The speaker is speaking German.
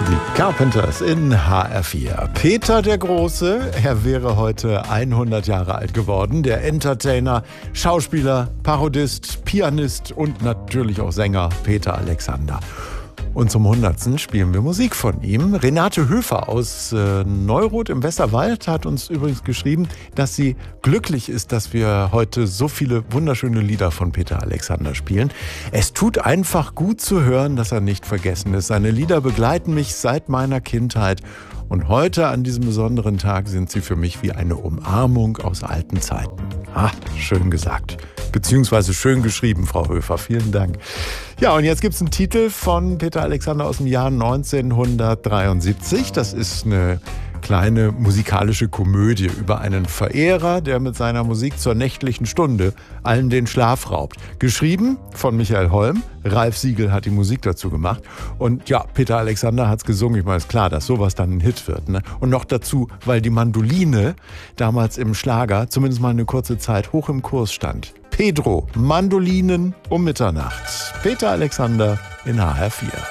Carpenters in HR4. Peter der Große, er wäre heute 100 Jahre alt geworden. Der Entertainer, Schauspieler, Parodist, Pianist und natürlich auch Sänger Peter Alexander. Und zum 100. spielen wir Musik von ihm. Renate Höfer aus Neuroth im Westerwald hat uns übrigens geschrieben, dass sie glücklich ist, dass wir heute so viele wunderschöne Lieder von Peter Alexander spielen. Es tut einfach gut zu hören, dass er nicht vergessen ist. Seine Lieder begleiten mich seit meiner Kindheit. Und heute, an diesem besonderen Tag, sind sie für mich wie eine Umarmung aus alten Zeiten. Ah, schön gesagt. Beziehungsweise schön geschrieben, Frau Höfer. Vielen Dank. Ja, und jetzt gibt es einen Titel von Peter Alexander aus dem Jahr 1973. Das ist eine kleine musikalische Komödie über einen Verehrer, der mit seiner Musik zur nächtlichen Stunde allen den Schlaf raubt. Geschrieben von Michael Holm. Ralf Siegel hat die Musik dazu gemacht. Und ja, Peter Alexander hat's gesungen. Ich meine, ist klar, dass sowas dann ein Hit wird, ne? Und noch dazu, weil die Mandoline damals im Schlager zumindest mal eine kurze Zeit hoch im Kurs stand. Pedro, Mandolinen um Mitternacht. Peter Alexander in HR4.